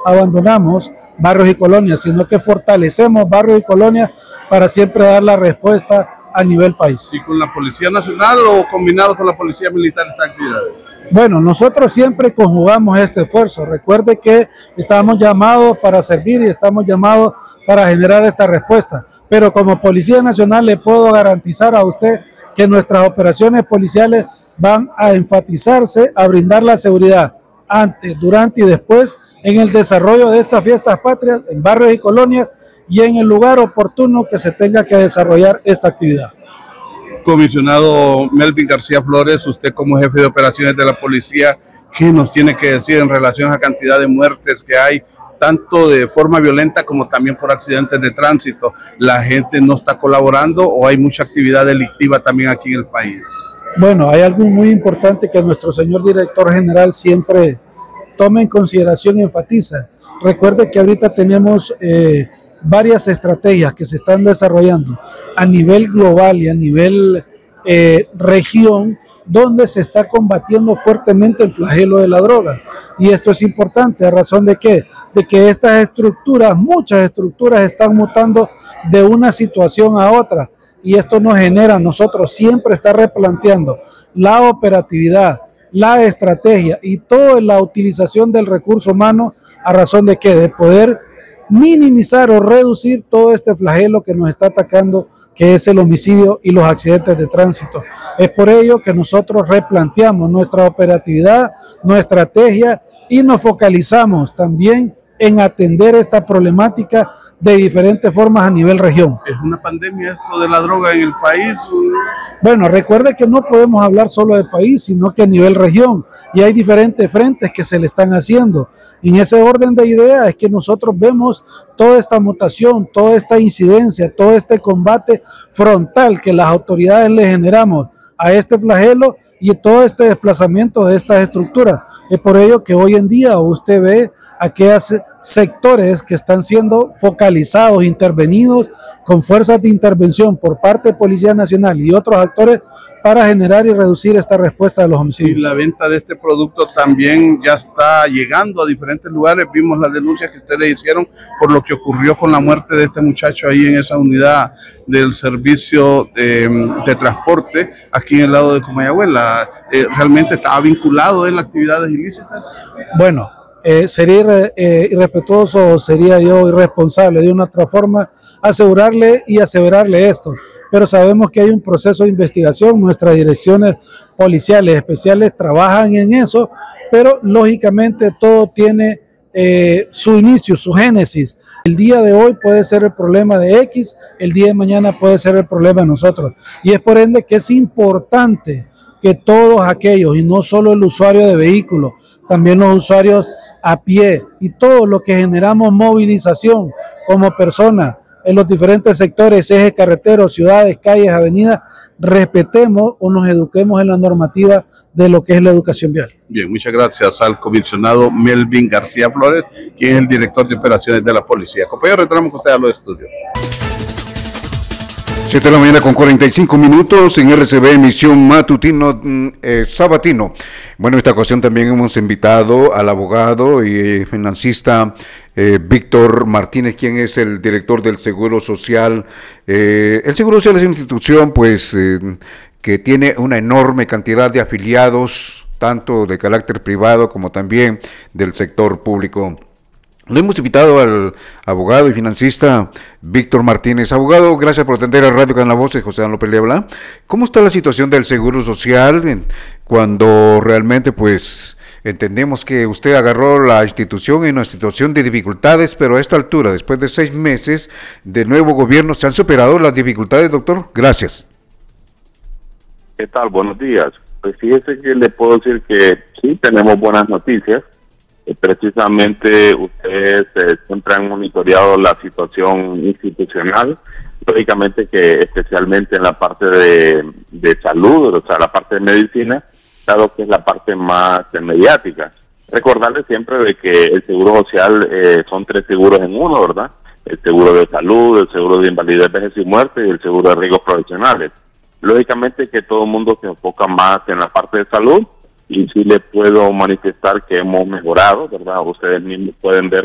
abandonamos barrios y colonias, sino que fortalecemos barrios y colonias para siempre dar la respuesta a nivel país. ¿Y con la Policía Nacional o combinado con la Policía Militar esta actividad? Bueno, nosotros siempre conjugamos este esfuerzo. Recuerde que estamos llamados para servir y estamos llamados para generar esta respuesta. Pero como Policía Nacional le puedo garantizar a usted que nuestras operaciones policiales van a enfatizarse a brindar la seguridad antes, durante y después en el desarrollo de estas fiestas patrias, en barrios y colonias y en el lugar oportuno que se tenga que desarrollar esta actividad. Comisionado Melvin García Flores, usted como jefe de operaciones de la policía, ¿qué nos tiene que decir en relación a la cantidad de muertes que hay, tanto de forma violenta como también por accidentes de tránsito? ¿La gente no está colaborando o hay mucha actividad delictiva también aquí en el país? Bueno, hay algo muy importante que nuestro señor director general siempre toma en consideración y enfatiza. Recuerde que ahorita tenemos varias estrategias que se están desarrollando a nivel global y a nivel región, donde se está combatiendo fuertemente el flagelo de la droga. Y esto es importante, ¿a razón de qué? De que estas estructuras, muchas estructuras están mutando de una situación a otra. Y esto nos genera a nosotros siempre estar replanteando la operatividad, la estrategia y toda la utilización del recurso humano, a razón de qué? De poder minimizar o reducir todo este flagelo que nos está atacando, que es el homicidio y los accidentes de tránsito. Es por ello que nosotros replanteamos nuestra operatividad, nuestra estrategia y nos focalizamos también en atender esta problemática de diferentes formas a nivel región. ¿Es una pandemia esto de la droga en el país? Bueno, recuerde que no podemos hablar solo de país, sino que a nivel región, y hay diferentes frentes que se le están haciendo. En ese orden de ideas es que nosotros vemos toda esta mutación, toda esta incidencia, todo este combate frontal que las autoridades le generamos a este flagelo y todo este desplazamiento de estas estructuras. Es por ello que hoy en día usted ve aquellos sectores que están siendo focalizados, intervenidos con fuerzas de intervención por parte de Policía Nacional y otros actores para generar y reducir esta respuesta de los homicidios. Y la venta de este producto también ya está llegando a diferentes lugares. Vimos las denuncias que ustedes hicieron por lo que ocurrió con la muerte de este muchacho ahí en esa unidad del servicio de transporte aquí en el lado de Comayagüez. ¿Realmente estaba vinculado en las actividades ilícitas? Bueno, sería irrespetuoso, sería yo irresponsable de una otra forma asegurarle y aseverarle esto, pero sabemos que hay un proceso de investigación, nuestras direcciones policiales especiales trabajan en eso, pero lógicamente todo tiene su inicio, su génesis. El día de hoy puede ser el problema de X, el día de mañana puede ser el problema de nosotros, y es por ende que es importante que todos aquellos, y no solo el usuario de vehículos, también los usuarios a pie y todos los que generamos movilización como personas en los diferentes sectores, ejes carreteros, ciudades, calles, avenidas, respetemos o nos eduquemos en la normativa de lo que es la educación vial. Bien, muchas gracias al comisionado Melvin García Flores, quien es el director de operaciones de la policía. Compañero, retornamos con usted a los estudios. 7 de la mañana con 45 minutos en RCB, emisión matutino sabatino. Bueno, en esta ocasión también hemos invitado al abogado y financista Víctor Martínez, quien es el director del Seguro Social. El Seguro Social es una institución pues que tiene una enorme cantidad de afiliados, tanto de carácter privado como también del sector público. Lo hemos invitado al abogado y financista Víctor Martínez. Abogado, gracias por atender a Radio Can La Voz, José Dan López le habla. ¿Cómo está la situación del Seguro Social cuando realmente pues entendemos que usted agarró la institución en una situación de dificultades, pero a esta altura, después de 6 meses de nuevo gobierno, ¿se han superado las dificultades, doctor? Gracias. ¿Qué tal? Buenos días. Pues fíjese que le puedo decir que sí, tenemos buenas noticias. Precisamente ustedes siempre han monitoreado la situación institucional, lógicamente que especialmente en la parte de salud, o sea, la parte de medicina, dado que es la parte más mediática. Recordarles siempre de que el Seguro Social son 3 seguros en uno, ¿verdad? El seguro de salud, el seguro de invalidez, vejez y muerte y el seguro de riesgos profesionales. Lógicamente que todo el mundo se enfoca más en la parte de salud, y sí le puedo manifestar que hemos mejorado, ¿verdad? Ustedes mismos pueden ver